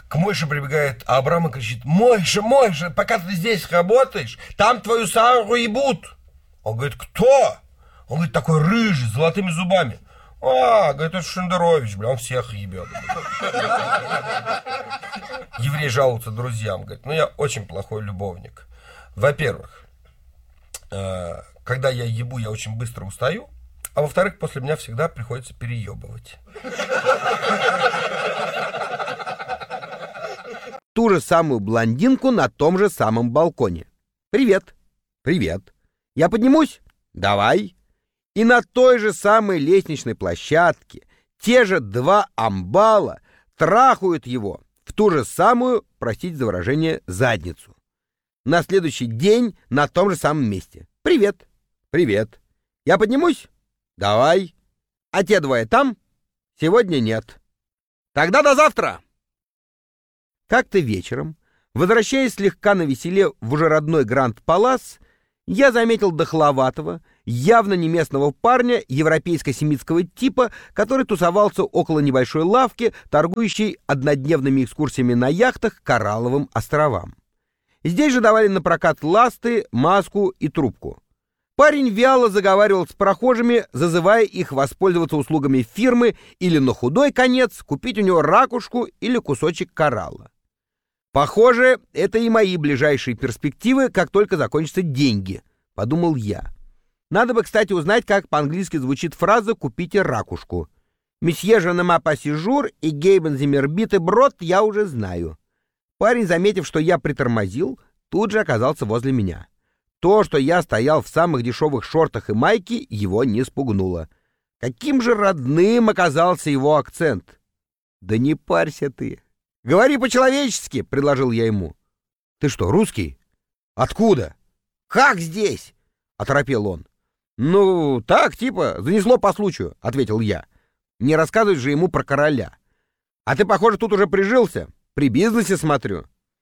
К Мойше прибегает Абрам и кричит: Мойша, пока ты здесь работаешь, там твою Сару ебут. Он говорит: кто? Он говорит: такой рыжий, с золотыми зубами. Говорит, это Шендерович, бля, он всех ебет. Еврей жалуется друзьям, говорит: я очень плохой любовник. Во-первых, когда я ебу, я очень быстро устаю, а во-вторых, после меня всегда приходится переебывать. Ту же самую блондинку на том же самом балконе. «Привет». «Привет». «Я поднимусь?» «Давай». И на той же самой лестничной площадке те же два амбала трахают его в ту же самую, простите за выражение, задницу. На следующий день на том же самом месте. «Привет». «Привет». «Я поднимусь?» «Давай». «А те двое там?» «Сегодня нет». «Тогда до завтра». Как-то вечером, возвращаясь слегка навеселе в уже родной Гранд-Палас, я заметил дохловатого, явно не местного парня европейско-семитского типа, который тусовался около небольшой лавки, торгующей однодневными экскурсиями на яхтах к Коралловым островам. Здесь же давали на прокат ласты, маску и трубку. Парень вяло заговаривал с прохожими, зазывая их воспользоваться услугами фирмы или на худой конец купить у него ракушку или кусочек коралла. Похоже, это и мои ближайшие перспективы, как только закончатся деньги, подумал я. Надо бы, кстати, узнать, как по-английски звучит фраза «купите ракушку». «Месье же нема пассижур» и «гейбен зимербиты брод» я уже знаю. Парень, заметив, что я притормозил, тут же оказался возле меня. То, что я стоял в самых дешевых шортах и майке, его не спугнуло. Каким же родным оказался его акцент. «Да не парься ты. Говори по-человечески», — предложил я ему. «Ты что, русский? Откуда? Как здесь?» — оторопел он. «Ну, так, типа, занесло по случаю», — ответил я. «Не рассказывать же ему про короля. А ты, похоже, тут уже прижился. При бизнесе смотрю».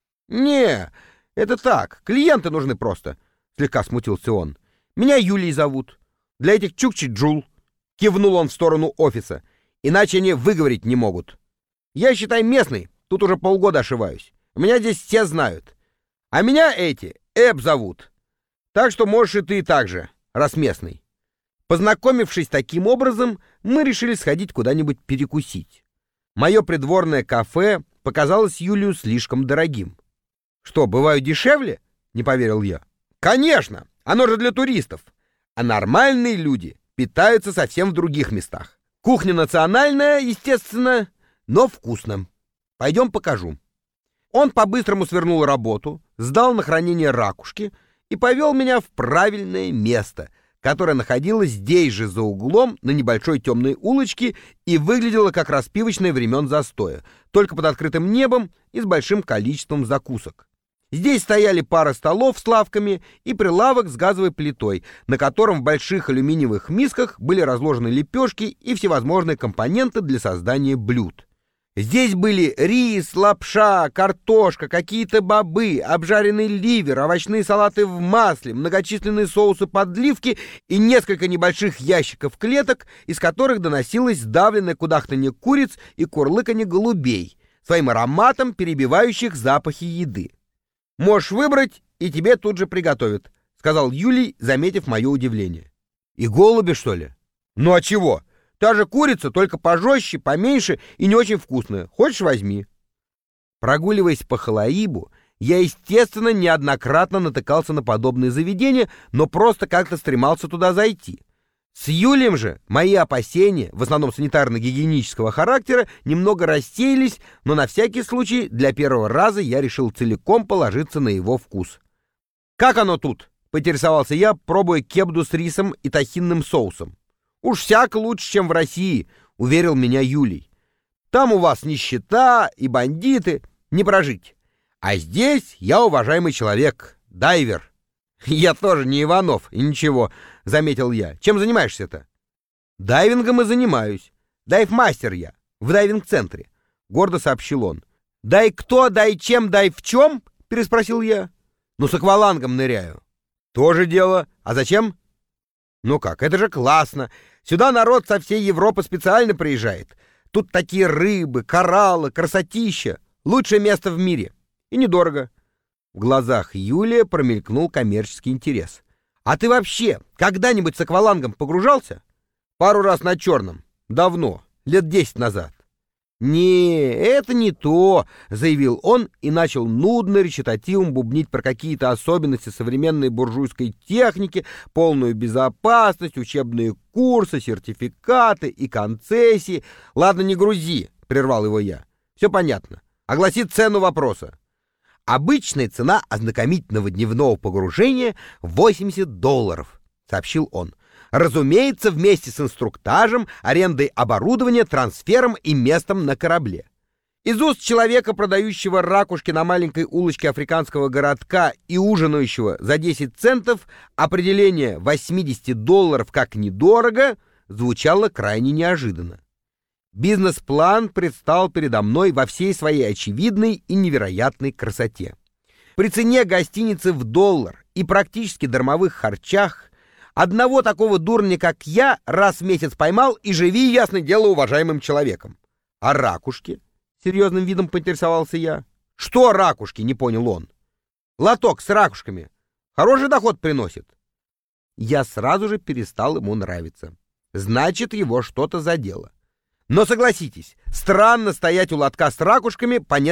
«Не, это так, клиенты нужны просто», — слегка смутился он. «Меня Юлий зовут. Для этих чукчи Джул», — кивнул он в сторону офиса. «Иначе они выговорить не могут. Я, считай, местный, тут уже полгода ошиваюсь. Меня здесь все знают. А меня эти Эб зовут. Так что можешь и ты так же, раз местный». Познакомившись таким образом, мы решили сходить куда-нибудь перекусить. Мое придворное кафе показалось Юлию слишком дорогим. «Что, бывают дешевле?» — не поверил я. «Конечно! Оно же для туристов. А нормальные люди питаются совсем в других местах. Кухня национальная, естественно, но вкусно. Пойдем покажу». Он по-быстрому свернул работу, сдал на хранение ракушки и повел меня в правильное место, которое находилось здесь же за углом на небольшой темной улочке и выглядело как распивочная времен застоя, только под открытым небом и с большим количеством закусок. Здесь стояли пара столов с лавками и прилавок с газовой плитой, на котором в больших алюминиевых мисках были разложены лепешки и всевозможные компоненты для создания блюд. Здесь были рис, лапша, картошка, какие-то бобы, обжаренный ливер, овощные салаты в масле, многочисленные соусы-подливки и несколько небольших ящиков клеток, из которых доносилось сдавленное кудахтанье куриц и курлыканье голубей, своим ароматом перебивающих запахи еды. «Можешь выбрать, и тебе тут же приготовят», — сказал Юлий, заметив мое удивление. «И голуби, что ли?» «Ну а чего? Та же курица, только пожестче, поменьше и не очень вкусная. Хочешь — возьми». Прогуливаясь по Халаибу, я, естественно, неоднократно натыкался на подобные заведения, но просто как-то стремался туда зайти. С Юлием же мои опасения, в основном санитарно-гигиенического характера, немного рассеялись, но на всякий случай для первого раза я решил целиком положиться на его вкус. «Как оно тут?» — поинтересовался я, пробуя кебду с рисом и тахинным соусом. «Уж всяко лучше, чем в России», — уверил меня Юлий. «Там у вас нищета и бандиты, не прожить. А здесь я уважаемый человек, дайвер». «Я тоже не Иванов, и ничего», — заметил я. «Чем занимаешься-то?» «Дайвингом и занимаюсь. Дайв-мастер я, в дайвинг-центре», — гордо сообщил он. «Дай кто, дай чем, дай в чем?» — переспросил я. «Ну, с аквалангом ныряю». «Тоже дело. А зачем?» «Ну как, это же классно. Сюда народ со всей Европы специально приезжает. Тут такие рыбы, кораллы, красотища. Лучшее место в мире. И недорого. В глазах Юлия промелькнул коммерческий интерес. А ты вообще когда-нибудь с аквалангом погружался? Пару раз на черном. Давно. Лет 10 назад. «Не, это не то», — заявил он и начал нудно речитативом бубнить про какие-то особенности современной буржуйской техники, полную безопасность, учебные курсы, сертификаты и концессии. «Ладно, не грузи», — прервал его я. «Все понятно. Огласи цену вопроса». «Обычная цена ознакомительного дневного погружения — $80», — сообщил он. Разумеется, вместе с инструктажем, арендой оборудования, трансфером и местом на корабле. Из уст человека, продающего ракушки на маленькой улочке африканского городка и ужинающего за 10 центов, определение $80 как недорого звучало крайне неожиданно. Бизнес-план предстал передо мной во всей своей очевидной и невероятной красоте. При цене гостиницы в $1 и практически дармовых харчах одного такого дурня, как я, раз в месяц поймал и живи, ясное дело, уважаемым человеком. А ракушки? Серьезным видом поинтересовался я. Что ракушки? Не понял он. Лоток с ракушками. Хороший доход приносит. Я сразу же перестал ему нравиться. Значит, его что-то задело. Но согласитесь, странно стоять у лотка с ракушками по